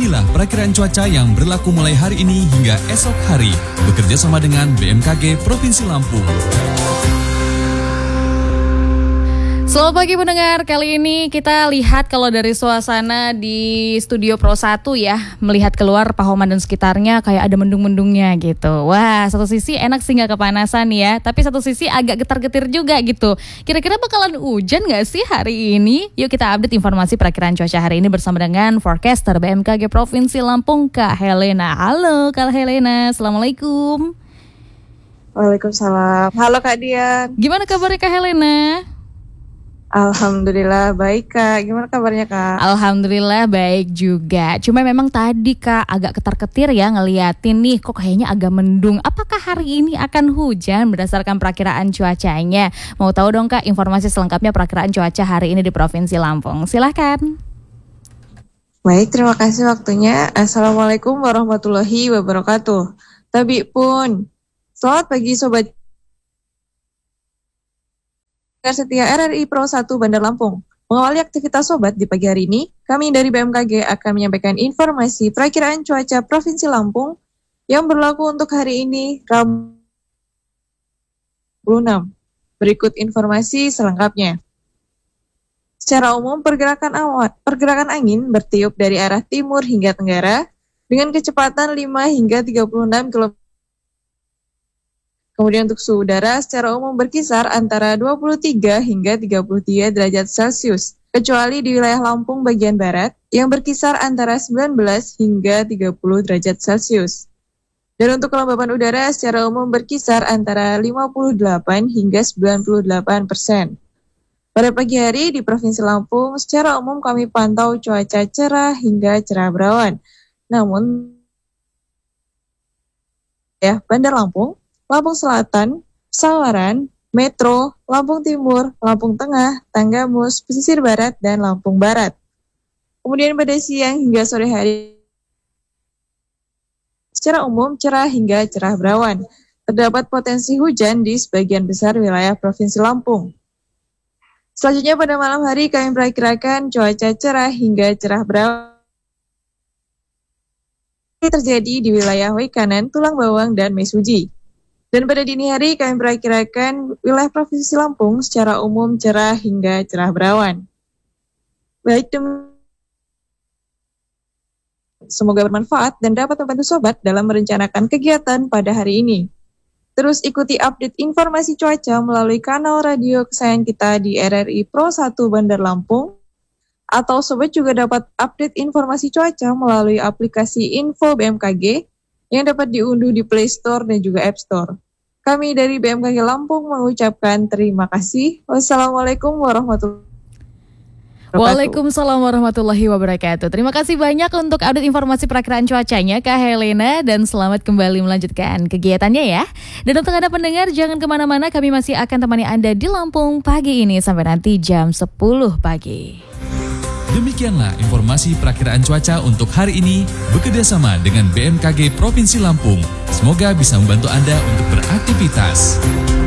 Inilah perakiraan cuaca yang berlaku mulai hari ini hingga esok hari, bekerja sama dengan BMKG Provinsi Lampung. Selamat pagi pendengar, kali ini kita lihat kalau dari suasana di Studio Pro 1 ya, melihat keluar Pahoman dan sekitarnya kayak ada mendung-mendungnya gitu. Wah, satu sisi enak sih gak kepanasan ya, tapi satu sisi agak getar-getir juga gitu. Kira-kira bakalan hujan gak sih hari ini? Yuk kita update informasi perakiraan cuaca hari ini bersama dengan forecaster BMKG Provinsi Lampung, Kak Helena. Halo Kak Helena, Assalamualaikum. Waalaikumsalam. Halo Kak Dian. Gimana kabarnya Kak Helena? Alhamdulillah baik Kak, gimana kabarnya Kak? Alhamdulillah baik juga. Cuma memang tadi Kak agak ketar-ketir ya ngeliatin nih kok kayaknya agak mendung. Apakah hari ini akan hujan berdasarkan perakiraan cuacanya? Mau tahu dong Kak informasi selengkapnya perakiraan cuaca hari ini di Provinsi Lampung. Silahkan. Baik, terima kasih waktunya. Assalamualaikum warahmatullahi wabarakatuh. Tabi pun, selamat pagi Sobat setia RRI Pro 1 Bandar Lampung. Mengawali aktivitas sobat di pagi hari ini, kami dari BMKG akan menyampaikan informasi perakiraan cuaca Provinsi Lampung yang berlaku untuk hari ini, Rabu 26. Berikut informasi selengkapnya. Secara umum, pergerakan angin bertiup dari arah timur hingga tenggara dengan kecepatan 5 hingga 36 km. Kemudian untuk suhu udara secara umum berkisar antara 23 hingga 33 derajat Celcius, kecuali di wilayah Lampung bagian barat yang berkisar antara 19 hingga 30 derajat Celcius. Dan untuk kelembapan udara secara umum berkisar antara 58 hingga 98%. Pada pagi hari di Provinsi Lampung, secara umum kami pantau cuaca cerah hingga cerah berawan. Namun, Bandar Lampung, Lampung Selatan, Sawaran, Metro, Lampung Timur, Lampung Tengah, Tanggamus, Pesisir Barat, dan Lampung Barat. Kemudian pada siang hingga sore hari, secara umum cerah hingga cerah berawan. Terdapat potensi hujan di sebagian besar wilayah Provinsi Lampung. Selanjutnya pada malam hari kami memperkirakan cuaca cerah hingga cerah berawan terjadi di wilayah Waikanan, Tulang Bawang, dan Mesuji. Dan pada dini hari kami memperkirakan wilayah Provinsi Lampung secara umum cerah hingga cerah berawan. Baik, semoga bermanfaat dan dapat membantu sobat dalam merencanakan kegiatan pada hari ini. Terus ikuti update informasi cuaca melalui kanal radio kesayangan kita di RRI Pro 1 Bandar Lampung. Atau sobat juga dapat update informasi cuaca melalui aplikasi Info BMKG yang dapat diunduh di Play Store dan juga App Store. Kami dari BMKG Lampung mengucapkan terima kasih. Wassalamualaikum warahmatullahi wabarakatuh. Waalaikumsalam warahmatullahi wabarakatuh. Terima kasih banyak untuk update informasi perakiraan cuacanya Kak Helena dan selamat kembali melanjutkan kegiatannya ya. Dan untuk Anda pendengar jangan kemana-mana, kami masih akan temani Anda di Lampung pagi ini sampai nanti jam 10 pagi. Demikianlah informasi perakiraan cuaca untuk hari ini bekerjasama dengan BMKG Provinsi Lampung. Semoga bisa membantu Anda untuk beraktivitas.